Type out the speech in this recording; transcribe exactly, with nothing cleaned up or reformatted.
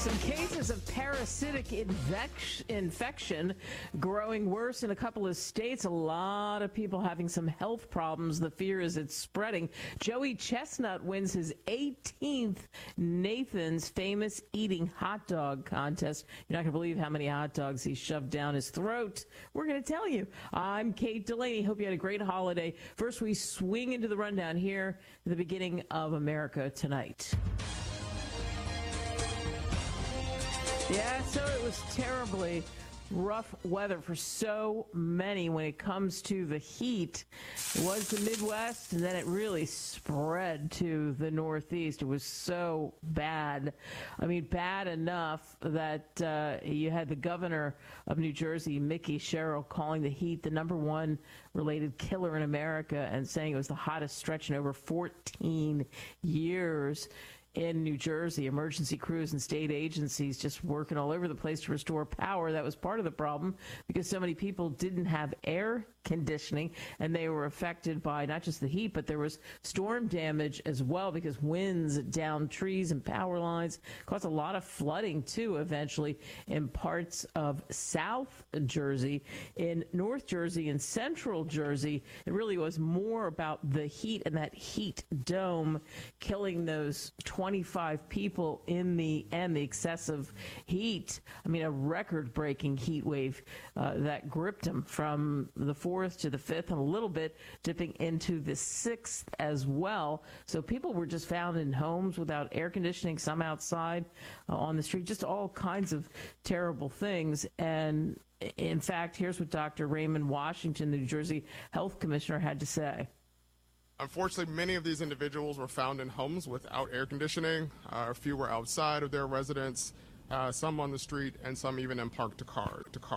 Some cases of parasitic infec- infection growing worse in a couple of states. A lot of people having some health problems. The fear is it's spreading. Joey Chestnut wins his eighteenth Nathan's Famous Eating Hot Dog contest. You're not going to believe how many hot dogs he shoved down his throat. We're going to tell you. I'm Kate Delaney. Hope you had a great holiday. First, we swing into the rundown here at the beginning of America Tonight. Yeah, so it was terribly rough weather for so many when it comes to the heat. It was the Midwest, and then it really spread to the Northeast. It was so bad. I mean, bad enough that uh, you had the governor of New Jersey, Mickey Sherrill, calling the heat the number one related killer in America and saying it was the hottest stretch in over fourteen years. In New Jersey, emergency crews and state agencies just working all over the place to restore power. That was part of the problem because so many people didn't have air conditioning, and they were affected by not just the heat, but there was storm damage as well because winds down trees and power lines caused a lot of flooding, too, eventually in parts of South Jersey. In North Jersey and Central Jersey, it really was more about the heat and that heat dome killing those twenty-five people in the end, the excessive heat. I mean, a record-breaking heat wave uh, that gripped them from the fourth to the fifth and a little bit dipping into the sixth as well. So people were just found in homes without air conditioning, some outside uh, on the street, just all kinds of terrible things. And in fact, here's what Doctor Raymond Washington, the New Jersey Health Commissioner, had to say. Unfortunately, many of these individuals were found in homes without air conditioning. Uh, a few were outside of their residence, uh, some on the street, and some even in parked to car, to car.